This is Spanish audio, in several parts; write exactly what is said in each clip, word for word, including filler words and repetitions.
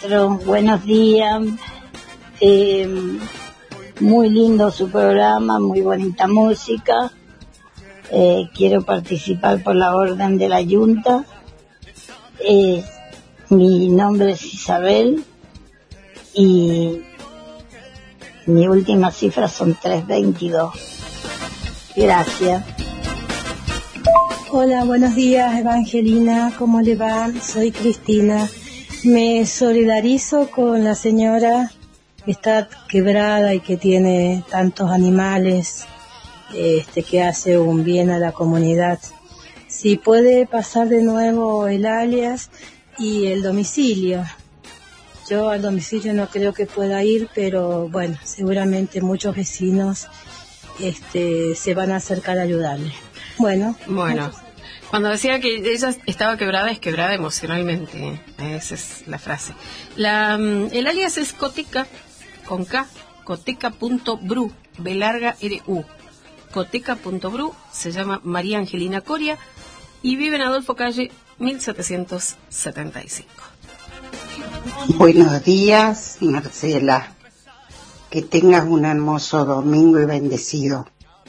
cuatro, buenos días. Eh, muy lindo su programa, muy bonita música. Eh, quiero participar por la orden de la Junta. Eh, mi nombre es Isabel y mi última cifra son trescientos veintidós. Gracias. Hola, buenos días, Evangelina, ¿cómo le va? Soy Cristina. Me solidarizo con la señora que está quebrada y que tiene tantos animales, este, que hace un bien a la comunidad. Si puede pasar de nuevo el alias y el domicilio. Yo al domicilio no creo que pueda ir, pero bueno, seguramente muchos vecinos este, se van a acercar a ayudarle. Bueno. Bueno. Cuando decía que ella estaba quebrada, es quebrada emocionalmente. Esa es la frase. La, el alias es Coteca, con K, coteca.bru, B larga R U. Coteca.bru, se llama María Angelina Coria y vive en Adolfo Calle mil setecientos setenta y cinco. Buenos días, Marcela. Que tengas un hermoso domingo y bendecido.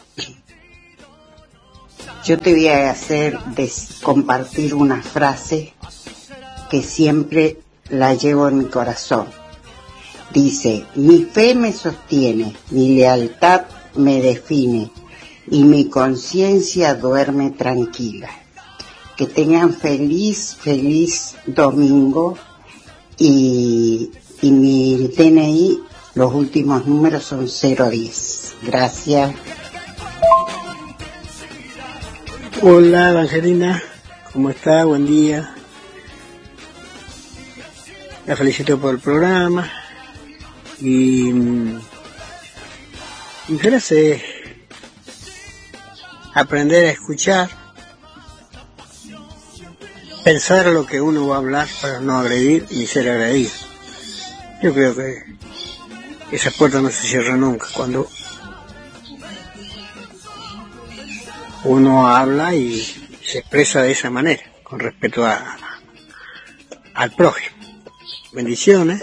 Yo te voy a hacer des- compartir una frase que siempre la llevo en mi corazón. Dice, mi fe me sostiene, mi lealtad me define y mi conciencia duerme tranquila. Que tengan feliz, feliz domingo y, y mi D N I, los últimos números son cero diez. Gracias. Hola, Evangelina, ¿cómo está? Buen día. La felicito por el programa y mi frase es aprender a escuchar, pensar lo que uno va a hablar para no agredir ni ser agredido. Yo creo que esa puerta no se cierra nunca cuando uno habla y se expresa de esa manera, con respeto a, al prójimo. Bendiciones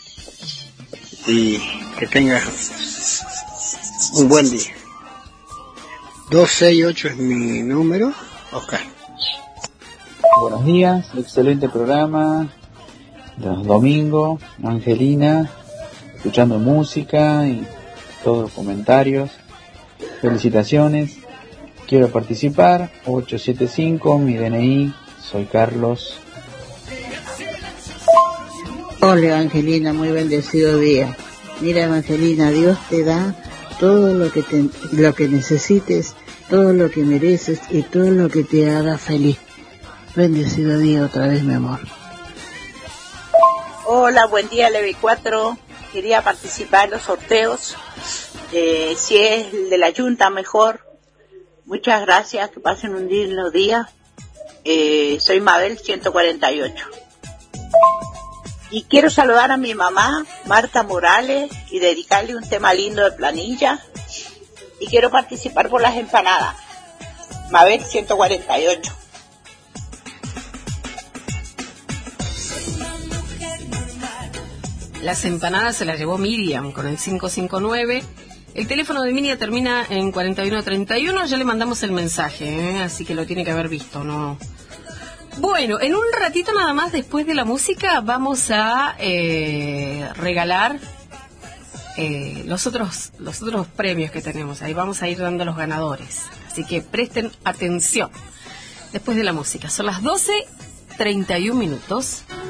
y que tengas un buen día. dos seis ocho es mi número, Oscar. Buenos días, excelente programa, los domingos, Angelina, escuchando música y todos los comentarios. Felicitaciones. Quiero participar, ocho siete cinco, mi D N I, soy Carlos. Hola Evangelina, muy bendecido día. Mira Evangelina, Dios te da todo lo que te, lo que necesites, todo lo que mereces y todo lo que te haga feliz. Bendecido día otra vez, mi amor. Hola, buen día Levi cuatro. Quería participar en los sorteos. Eh, si es el de la Junta, mejor. Muchas gracias, que pasen un lindo día. Eh, soy Mabel ciento cuarenta y ocho. Y quiero saludar a mi mamá, Marta Morales, y dedicarle un tema lindo de planilla. Y quiero participar por las empanadas. Mabel ciento cuarenta y ocho. Las empanadas se las llevó Miriam con el cinco cinco nueve. El teléfono de Miriam termina en cuarenta y uno treinta y uno. Ya le mandamos el mensaje, ¿eh? Así que lo tiene que haber visto, ¿no? Bueno, en un ratito nada más después de la música vamos a eh, regalar eh, los otros los otros premios que tenemos. Ahí vamos a ir dando los ganadores. Así que presten atención después de la música. Son las doce treinta y un minutos.